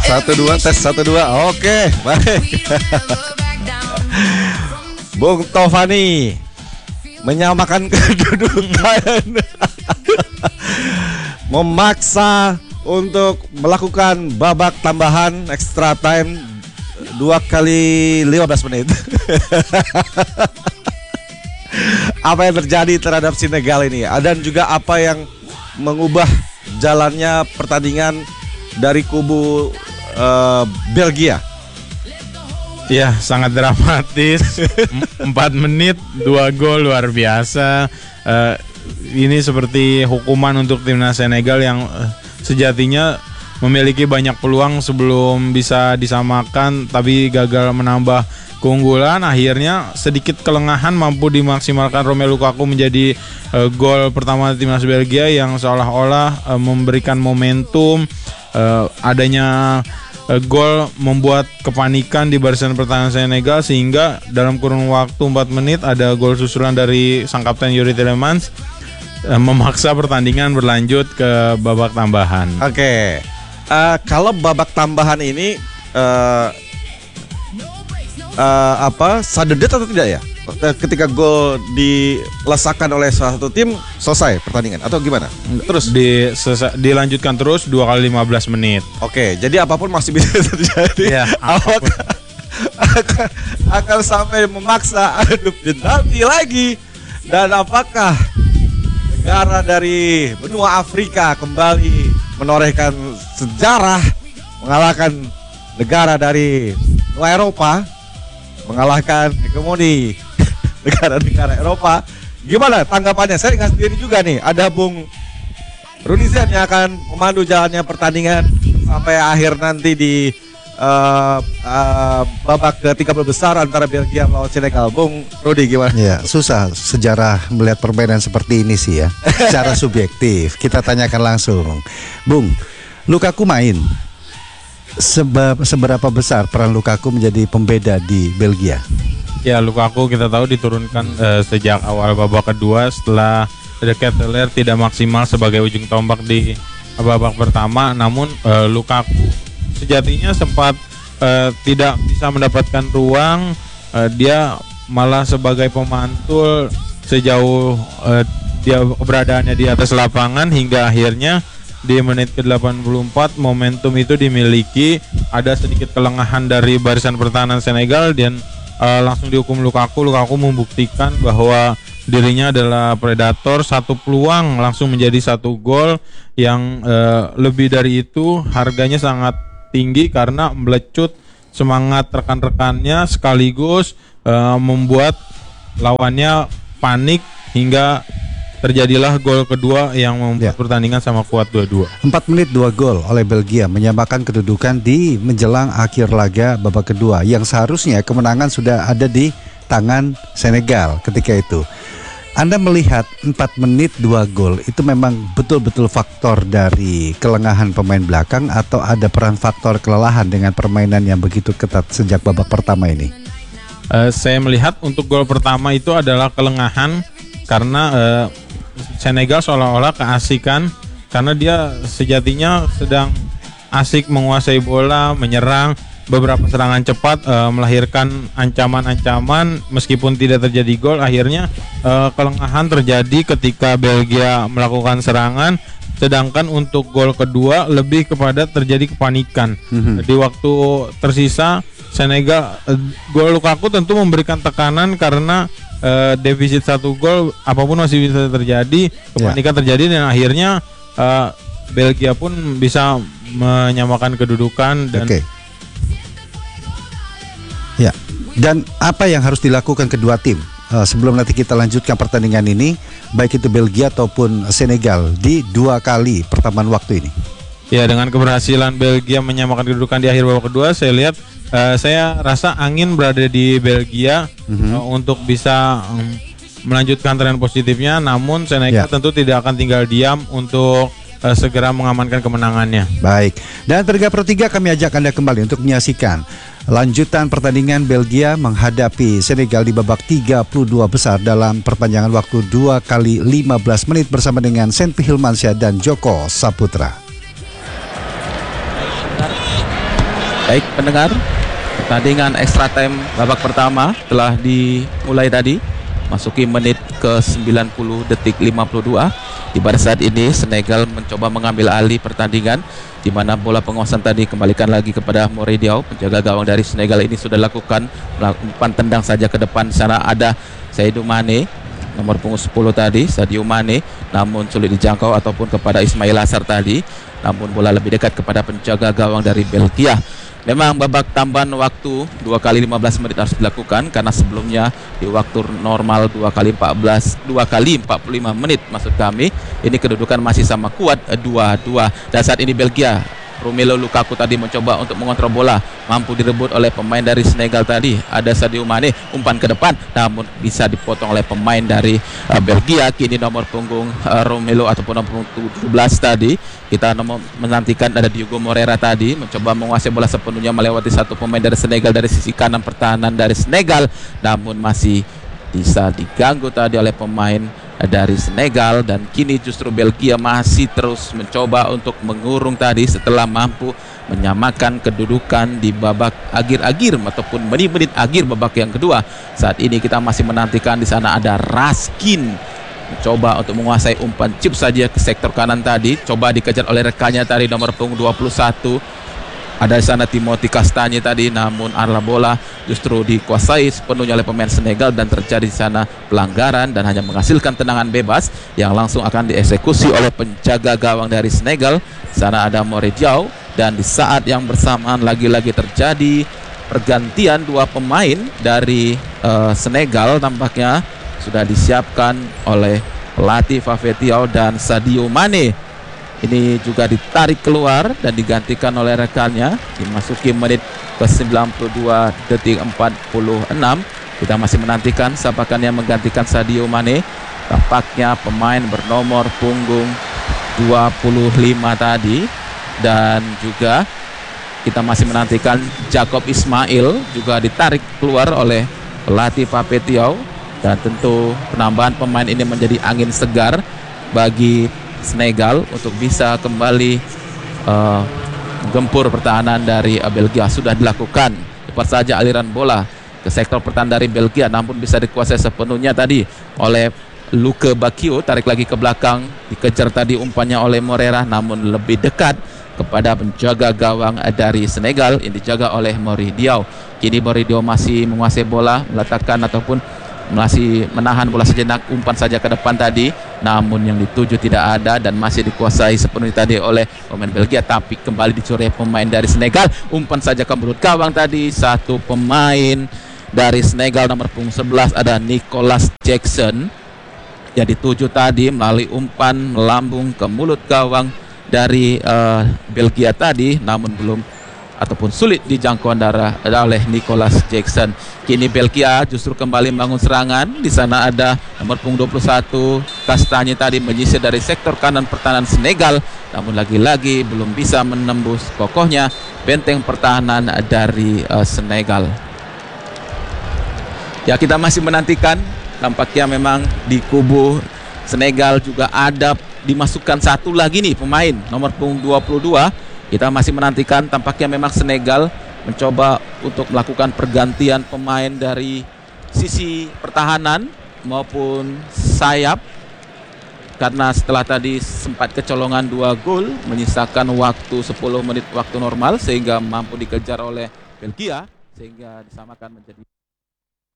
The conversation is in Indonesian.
Tes 1 2. Oke, baik. Bung Tovani menyamakan kedudukan. Memaksa untuk melakukan babak tambahan extra time 2 kali 15 menit. Apa yang terjadi terhadap Senegal ini, dan juga apa yang mengubah jalannya pertandingan dari kubu Belgia? Ya, sangat dramatis. 4 menit 2 gol, luar biasa. Ini seperti hukuman untuk timnas Senegal yang sejatinya memiliki banyak peluang sebelum bisa disamakan, tapi gagal menambah keunggulan. Akhirnya sedikit kelengahan mampu dimaksimalkan Romelu Lukaku menjadi gol pertama timnas Belgia yang seolah-olah memberikan momentum. Adanya gol membuat kepanikan di barisan pertahanan Senegal, sehingga dalam kurun waktu 4 menit ada gol susulan dari sang kapten Yuri Tielemans, memaksa pertandingan berlanjut ke babak tambahan. Oke. Kalau babak tambahan ini sudden death atau tidak ya? Ketika gol dilesakan oleh salah satu tim, selesai pertandingan atau gimana? Terus dilanjutkan terus 2 kali 15 menit. Oke, jadi apapun masih bisa terjadi. Ya, akan sampai memaksa adu penalti lagi. Dan apakah negara dari benua Afrika kembali menorehkan sejarah, mengalahkan negara dari benua Eropa, mengalahkan hegemoni negara-negara Eropa? Gimana tanggapannya? Saya nggak sendiri juga nih. Ada Bung Runizen yang akan memandu jalannya pertandingan sampai akhir nanti di babak ke-30 besar antara Belgia melawan Senegal. Bung Rudi, gimana? Ya, susah sejarah melihat permainan seperti ini sih ya. Secara subjektif. Kita tanyakan langsung. Bung, Lukaku main. Seberapa besar peran Lukaku menjadi pembeda di Belgia? Ya, Lukaku kita tahu diturunkan sejak awal babak kedua setelah De Ketelaere tidak maksimal sebagai ujung tombak di babak pertama. Namun Lukaku sejatinya sempat tidak bisa mendapatkan ruang. Dia malah sebagai pemantul sejauh dia keberadaannya di atas lapangan, hingga akhirnya di menit ke-84 momentum itu dimiliki. Ada sedikit kelengahan dari barisan pertahanan Senegal dan langsung dihukum Lukaku. Lukaku membuktikan bahwa dirinya adalah predator. 1 peluang langsung menjadi 1 gol yang lebih dari itu harganya sangat tinggi karena melecut semangat rekan-rekannya sekaligus membuat lawannya panik hingga terjadilah gol kedua yang membuat pertandingan sama kuat 2-2. 4 menit 2 gol oleh Belgia menyamakan kedudukan di menjelang akhir laga babak kedua, yang seharusnya kemenangan sudah ada di tangan Senegal ketika itu. Anda melihat 4 menit 2 gol itu memang betul-betul faktor dari kelengahan pemain belakang, atau ada peran faktor kelelahan dengan permainan yang begitu ketat sejak babak pertama ini? Saya melihat untuk gol pertama itu adalah kelengahan karena Senegal seolah-olah keasikan, karena dia sejatinya sedang asik menguasai bola, menyerang. Beberapa serangan cepat melahirkan ancaman-ancaman meskipun tidak terjadi gol. Akhirnya kelengahan terjadi ketika Belgia melakukan serangan, sedangkan untuk gol kedua lebih kepada terjadi kepanikan. Di waktu tersisa Senegal, gol Lukaku tentu memberikan tekanan karena defisit 1 gol, apapun masih bisa terjadi, kepanikan terjadi, dan akhirnya Belgia pun bisa menyamakan kedudukan. Dan ya, dan apa yang harus dilakukan kedua tim sebelum nanti kita lanjutkan pertandingan ini, baik itu Belgia ataupun Senegal di 2 kali pertambahan waktu ini? Ya, dengan keberhasilan Belgia menyamakan kedudukan di akhir babak kedua, saya rasa angin berada di Belgia untuk bisa melanjutkan tren positifnya. Namun Senegal tentu tidak akan tinggal diam untuk segera mengamankan kemenangannya. Baik, dan 3/3 kami ajak Anda kembali untuk menyaksikan lanjutan pertandingan Belgia menghadapi Senegal di babak 32 besar dalam perpanjangan waktu 2 kali 15 menit bersama dengan Senpi Hilmansyah dan Joko Saputra. Baik pendengar, pertandingan extra time babak pertama telah dimulai tadi, masuki menit ke 90 detik 52. Di pada saat ini Senegal mencoba mengambil alih pertandingan, di mana bola penguasaan tadi kembalikan lagi kepada Mory Diaw. Penjaga gawang dari Senegal ini sudah lakukan umpan tendang saja ke depan. Di sana ada Sadio Mane, nomor punggung 10 tadi, Sadio Mane, namun sulit dijangkau ataupun kepada Ismail Assar tadi, namun bola lebih dekat kepada penjaga gawang dari Belgia. Memang babak tambahan waktu 2 kali 15 menit harus dilakukan, karena sebelumnya di waktu normal 2 kali 45 menit maksud kami. Ini kedudukan masih sama kuat 2-2. Dan saat ini Belgia, Romelu Lukaku tadi mencoba untuk mengontrol bola, mampu direbut oleh pemain dari Senegal tadi. Ada Sadio Mane, umpan ke depan, namun bisa dipotong oleh pemain dari Belgia. Kini nomor punggung Romelu ataupun nomor punggung 17 tadi, kita menantikan ada Diogo Moreira tadi mencoba menguasai bola sepenuhnya melewati satu pemain dari Senegal dari sisi kanan pertahanan dari Senegal, namun masih bisa diganggu tadi oleh pemain dari Senegal. Dan kini justru Belgia masih terus mencoba untuk mengurung tadi setelah mampu menyamakan kedudukan di babak akhir-akhir ataupun menit-menit akhir babak yang kedua. Saat ini kita masih menantikan di sana ada Raskin mencoba untuk menguasai umpan chip saja ke sektor kanan tadi, coba dikejar oleh rekannya tadi nomor punggung 21. Ada di sana Timothy Castagne tadi, namun arah bola justru dikuasai sepenuhnya oleh pemain Senegal dan terjadi di sana pelanggaran dan hanya menghasilkan tendangan bebas yang langsung akan dieksekusi oleh penjaga gawang dari Senegal. Di sana ada Mory Diaw, dan di saat yang bersamaan lagi-lagi terjadi pergantian dua pemain dari Senegal. Tampaknya sudah disiapkan oleh pelatih Fafetiao, dan Sadio Mane ini juga ditarik keluar dan digantikan oleh rekannya. Dimasuki menit ke 92 detik 46. Kita masih menantikan siapakah yang menggantikan Sadio Mane. Tampaknya pemain bernomor punggung 25 tadi, dan juga kita masih menantikan Jacob Ismail juga ditarik keluar oleh pelatih Fafetiao. Dan tentu penambahan pemain ini menjadi angin segar bagi Senegal untuk bisa kembali menggempur pertahanan dari Belgia. Sudah dilakukan, cepat saja aliran bola ke sektor pertahanan dari Belgia, namun bisa dikuasai sepenuhnya tadi oleh Luke Bakio. Tarik lagi ke belakang, dikejar tadi umpannya oleh Moreira, namun lebih dekat kepada penjaga gawang dari Senegal yang dijaga oleh Mory Diaw. Kini Mory Diaw masih menguasai bola, meletakkan ataupun masih menahan bola sejenak, umpan saja ke depan tadi, namun yang dituju tidak ada dan masih dikuasai sepenuhnya tadi oleh pemain Belgia, tapi kembali dicuri pemain dari Senegal. Umpan saja ke mulut gawang tadi, satu pemain dari Senegal nomor punggung 11 ada Nicolas Jackson yang dituju tadi melalui umpan melambung ke mulut gawang dari Belgia tadi, namun belum ataupun sulit dijangkau oleh Nicolas Jackson. Kini Belgia justru kembali membangun serangan. Di sana ada nomor punggung 21 Castagne tadi menyisir dari sektor kanan pertahanan Senegal, namun lagi-lagi belum bisa menembus kokohnya benteng pertahanan dari Senegal. Ya, kita masih menantikan. Tampaknya memang di kubu Senegal juga ada dimasukkan satu lagi nih pemain nomor punggung 22. Kita masih menantikan, tampaknya memang Senegal mencoba untuk melakukan pergantian pemain dari sisi pertahanan maupun sayap, karena setelah tadi sempat kecolongan 2 gol menyisakan waktu 10 menit waktu normal, sehingga mampu dikejar oleh Belgia sehingga disamakan menjadi